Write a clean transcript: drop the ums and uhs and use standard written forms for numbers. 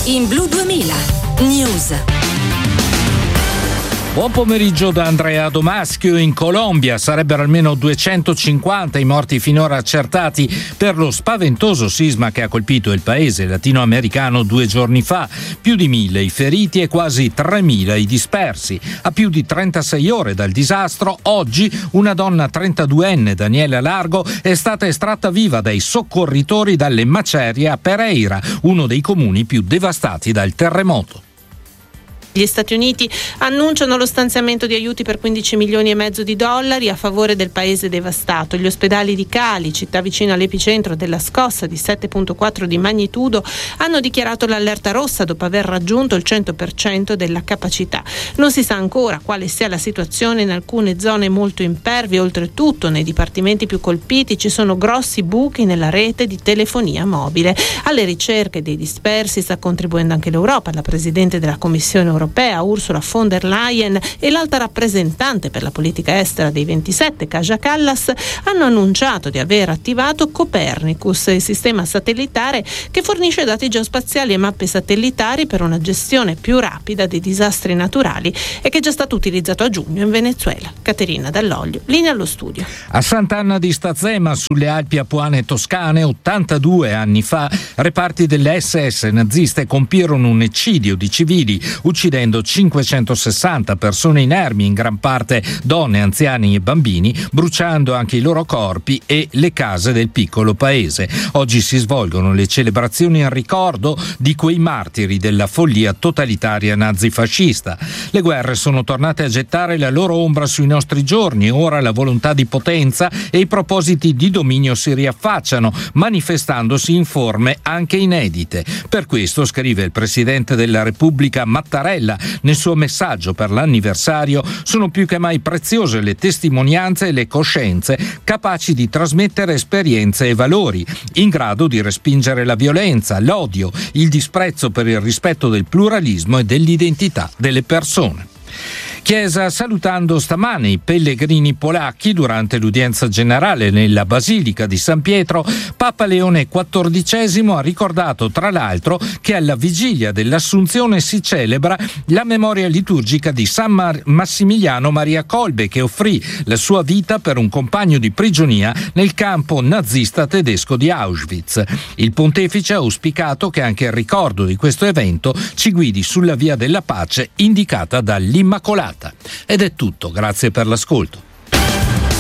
in Blu 2000 News. Buon pomeriggio da Andrea Domaschio. In Colombia sarebbero almeno 250 i morti finora accertati per lo spaventoso sisma che ha colpito il paese latinoamericano 2 giorni fa. Più di 1.000 i feriti e quasi 3.000 i dispersi. A più di 36 ore dal disastro, oggi una donna 32enne, Daniela Largo, è stata estratta viva dai soccorritori dalle macerie a Pereira, uno dei comuni più devastati dal terremoto. Gli Stati Uniti annunciano lo stanziamento di aiuti per 15 milioni e mezzo di dollari a favore del paese devastato. Gli ospedali di Cali, città vicino all'epicentro della scossa di 7,4 di magnitudo, hanno dichiarato l'allerta rossa dopo aver raggiunto il 100% della capacità. Non si sa ancora quale sia la situazione in alcune zone molto impervie. Oltretutto, nei dipartimenti più colpiti ci sono grossi buchi nella rete di telefonia mobile. Alle ricerche dei dispersi sta contribuendo anche l'Europa. La Presidente della Commissione europea Ursula von der Leyen e l'alta rappresentante per la politica estera dei 27, Kaja Kallas, hanno annunciato di aver attivato Copernicus, il sistema satellitare che fornisce dati geospaziali e mappe satellitari per una gestione più rapida dei disastri naturali e che è già stato utilizzato a giugno in Venezuela. Caterina Dall'Oglio, linea allo studio. A Sant'Anna di Stazzema, sulle Alpi Apuane toscane, 82 anni fa, reparti delle SS naziste compirono un eccidio di civili, uccidendo 560 persone inermi, in gran parte donne, anziani e bambini, bruciando anche i loro corpi e le case del piccolo paese. Oggi si svolgono le celebrazioni in ricordo di quei martiri della follia totalitaria nazifascista. Le guerre sono tornate a gettare la loro ombra sui nostri giorni. Ora la volontà di potenza e i propositi di dominio si riaffacciano, manifestandosi in forme anche inedite. Per questo, scrive il Presidente della Repubblica Mattarella nel suo messaggio per l'anniversario, sono più che mai preziose le testimonianze e le coscienze capaci di trasmettere esperienze e valori, in grado di respingere la violenza, l'odio, il disprezzo per il rispetto del pluralismo e dell'identità delle persone. Chiesa salutando stamane i pellegrini polacchi durante l'udienza generale nella Basilica di San Pietro. Papa Leone XIV ha ricordato tra l'altro che alla vigilia dell'Assunzione si celebra la memoria liturgica di San Massimiliano Maria Kolbe, che offrì la sua vita per un compagno di prigionia nel campo nazista tedesco di Auschwitz. Il pontefice ha auspicato che anche il ricordo di questo evento ci guidi sulla via della pace indicata dall'Immacolata. Ed è tutto, grazie per l'ascolto.